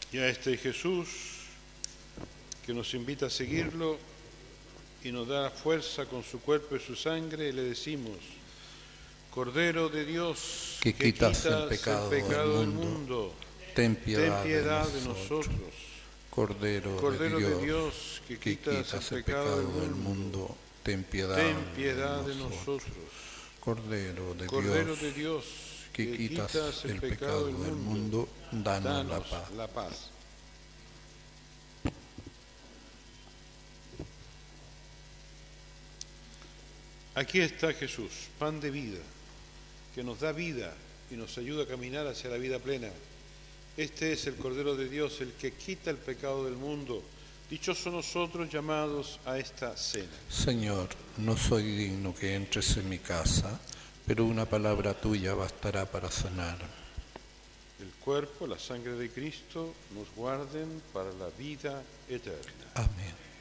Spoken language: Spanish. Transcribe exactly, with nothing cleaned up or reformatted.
Y a este Jesús que nos invita a seguirlo y nos da fuerza con su cuerpo y su sangre, le decimos: Cordero de Dios, que que quitas quitas el pecado, el pecado del del mundo, mundo, ten piedad, ten piedad de de nosotros. nosotros. Cordero, Cordero de de Dios, Dios, que que quitas quitas el el pecado pecado del del mundo, mundo, ten piedad, ten piedad de de nosotros. nosotros. Cordero de Cordero Dios, de Dios, que que quitas quitas el pecado del mundo, danos la danos paz. la paz. Aquí está Jesús, pan de vida, que nos da vida y nos ayuda a caminar hacia la vida plena. Este es el Cordero de Dios, el que quita el pecado del mundo. Dichosos nosotros llamados a esta cena. Señor, no soy digno que entres en mi casa, pero una palabra tuya bastará para sanar. El cuerpo, la sangre de Cristo nos guarden para la vida eterna. Amén.